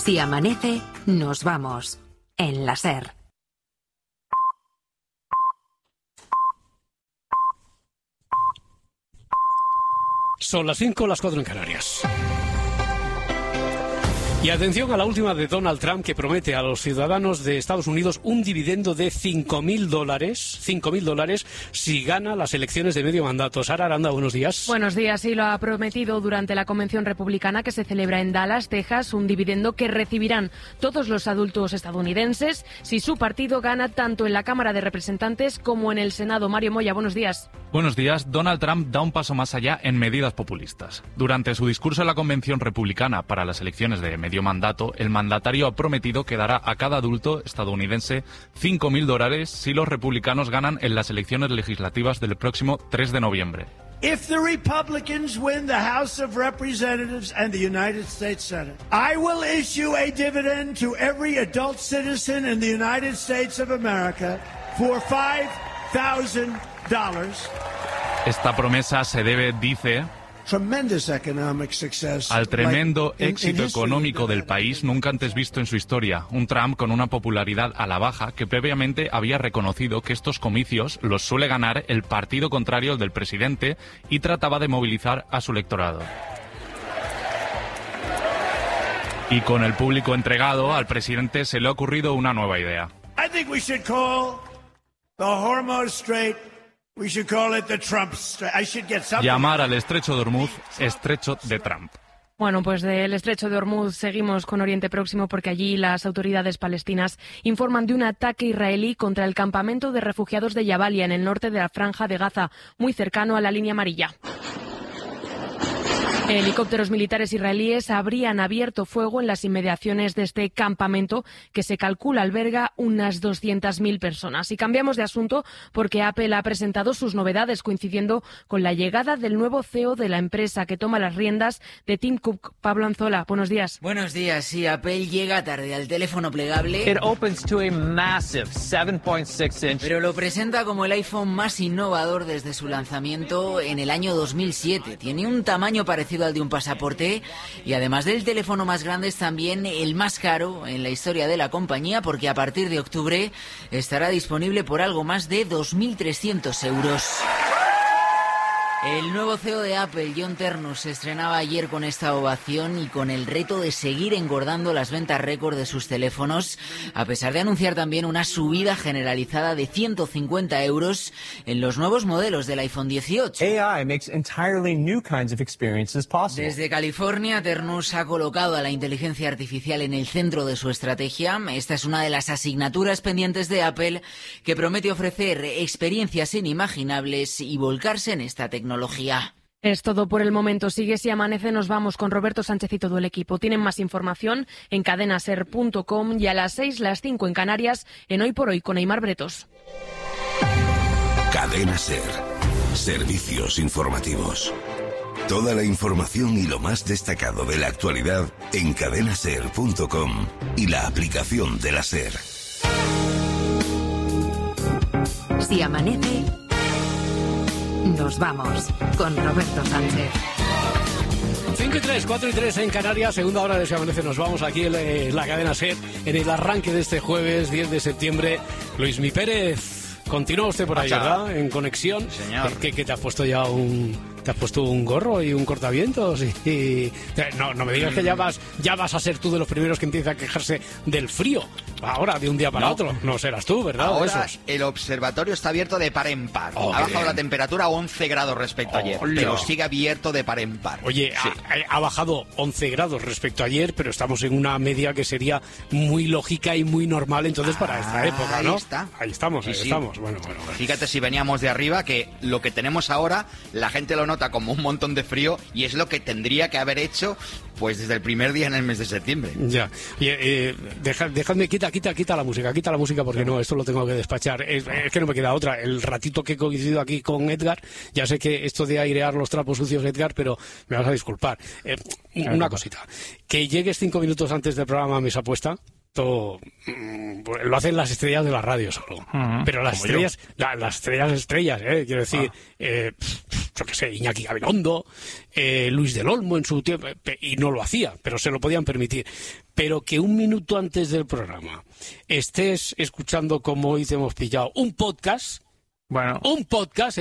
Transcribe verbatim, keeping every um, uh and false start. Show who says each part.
Speaker 1: Si amanece, nos vamos. En la SER.
Speaker 2: Son las cinco, las cuatro en Canarias. Y atención a la última de Donald Trump, que promete a los ciudadanos de Estados Unidos un dividendo de cinco mil dólares, cinco mil dólares si gana las elecciones de medio mandato. Sara Aranda, buenos días.
Speaker 3: Buenos días, sí, lo ha prometido durante la convención republicana que se celebra en Dallas, Texas, un dividendo que recibirán todos los adultos estadounidenses si su partido gana tanto en la Cámara de Representantes como en el Senado. Mario Moya, buenos días.
Speaker 4: Buenos días. Donald Trump da un paso más allá en medidas populistas. Durante su discurso en la convención republicana para las elecciones de medio mandato, el mandatario ha prometido que dará a cada adulto estadounidense cinco mil dólares si los republicanos ganan en las elecciones legislativas del próximo tres de noviembre.
Speaker 5: If the Republicans win the House of Representatives and the United States Senate, I will issue a dividend to every adult citizen in the United States of America for five thousand dollars.
Speaker 4: Esta promesa se debe, dice, al tremendo éxito económico del país nunca antes visto en su historia. Un Trump con una popularidad a la baja que previamente había reconocido que estos comicios los suele ganar el partido contrario al del presidente y trataba de movilizar a su electorado. Y con el público entregado, al presidente se le ha ocurrido una nueva idea.
Speaker 5: I think we should call the Hormuz Strait. We should call it the Trump Strait. I should get something.
Speaker 4: Llamar al estrecho de Hormuz estrecho de Trump.
Speaker 3: Bueno, pues del estrecho de Hormuz seguimos con Oriente Próximo porque allí las autoridades palestinas informan de un ataque israelí contra el campamento de refugiados de Jabalia en el norte de la Franja de Gaza, muy cercano a la línea amarilla. Helicópteros militares israelíes habrían abierto fuego en las inmediaciones de este campamento que se calcula alberga unas doscientas mil personas. Y cambiamos de asunto porque Apple ha presentado sus novedades coincidiendo con la llegada del nuevo C E O de la empresa que toma las riendas de Tim Cook. Pablo Anzola, buenos días.
Speaker 6: Buenos días, sí, Apple llega tarde al teléfono plegable.
Speaker 7: It opens to a massive seven point six inch.
Speaker 6: Pero lo presenta como el iPhone más innovador desde su lanzamiento en el año dos mil siete. Tiene un tamaño parecido al de un pasaporte y además del teléfono más grande es también el más caro en la historia de la compañía porque a partir de octubre estará disponible por algo más de dos mil trescientos euros. El nuevo C E O de Apple, John Ternus, se estrenaba ayer con esta ovación y con el reto de seguir engordando las ventas récord de sus teléfonos, a pesar de anunciar también una subida generalizada de ciento cincuenta euros en los nuevos modelos del iPhone dieciocho.
Speaker 7: A I makes entirely new kinds of experiences possible.
Speaker 6: Desde California, Ternus ha colocado a la inteligencia artificial en el centro de su estrategia. Esta es una de las asignaturas pendientes de Apple que promete ofrecer experiencias inimaginables y volcarse en esta tecnología.
Speaker 3: Es todo por el momento. Sigue Si Amanece, nos vamos con Roberto Sánchez y todo el equipo. Tienen más información en cadena ser punto com y a las seis, las cinco en Canarias, en Hoy por Hoy con Aimar Bretos.
Speaker 8: Cadena Ser. Servicios informativos. Toda la información y lo más destacado de la actualidad en cadena ser punto com y la aplicación de la SER.
Speaker 1: Si amanece, nos vamos con Roberto Sánchez.
Speaker 2: cinco y tres, cuatro y tres en Canarias, segunda hora de Si Amanece. Nos vamos aquí en la cadena SER en el arranque de este jueves diez de septiembre. Luismi Pérez, continúa usted por ahí, ¿verdad? En conexión.
Speaker 9: Señor.
Speaker 2: ¿Qué, qué te has puesto ya un... ¿Te has puesto un gorro y un cortavientos? Y, y... No, no me digas que ya vas, ya vas a ser tú de los primeros que empieza a quejarse del frío. Ahora, de un día para
Speaker 9: No.
Speaker 2: otro. No serás tú, ¿verdad?
Speaker 9: Ahora
Speaker 2: ¿O esos?
Speaker 9: el observatorio está abierto de par en par.
Speaker 2: Oh,
Speaker 9: ha
Speaker 2: qué
Speaker 9: bajado
Speaker 2: bien.
Speaker 9: la temperatura a once grados respecto a ayer,
Speaker 2: Hola.
Speaker 9: pero sigue abierto de par en par.
Speaker 2: Oye,
Speaker 9: Sí.
Speaker 2: ha, ha bajado once grados respecto a ayer, pero estamos en una media que sería muy lógica y muy normal entonces para esta
Speaker 9: Ah,
Speaker 2: época, ¿no?
Speaker 9: ahí está.
Speaker 2: Ahí estamos,
Speaker 9: Sí,
Speaker 2: ahí
Speaker 9: sí.
Speaker 2: estamos. Bueno, bueno, bueno.
Speaker 9: Fíjate si veníamos de arriba, que lo que tenemos ahora, la gente lo nota como un montón de frío y es lo que tendría que haber hecho pues desde el primer día en el mes de septiembre.
Speaker 2: Ya. Oye, eh, deja- dejadme, quita, quita, quita la música, quita la música porque no, esto lo tengo que despachar. Es, es que no me queda otra. El ratito que he coincidido aquí con Edgar, ya sé que esto de airear los trapos sucios, Edgar, pero me vas a disculpar. Eh, una cosita. Que llegues cinco minutos antes del programa Mesa Puesta. Esto mm, lo hacen las estrellas de la radio solo.
Speaker 4: Ujú,
Speaker 2: Pero las
Speaker 4: como
Speaker 2: estrellas, la- las estrellas estrellas, eh, quiero decir,
Speaker 4: Ah.
Speaker 2: eh, pf, pf, yo qué sé, Iñaki Gabilondo, eh, Luis del Olmo en su tiempo, y no lo hacía, pero se lo podían permitir. Pero que un minuto antes del programa estés escuchando, como hoy te hemos pillado, un podcast,
Speaker 10: bueno,
Speaker 2: un podcast,